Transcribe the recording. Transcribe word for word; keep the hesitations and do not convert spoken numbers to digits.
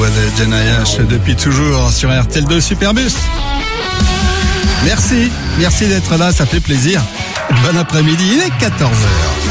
voix de Jana H depuis toujours sur R T L deux Superbus. Merci, merci d'être là, ça fait plaisir. Bon après-midi, il est quatorze heures.